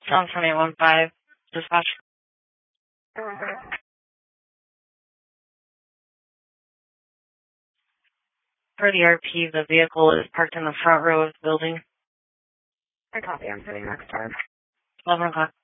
Sounds 2815. Dispatch. For the RP, the vehicle is parked in the front row of the building. I copy. I'm sitting next door. 11 o'clock.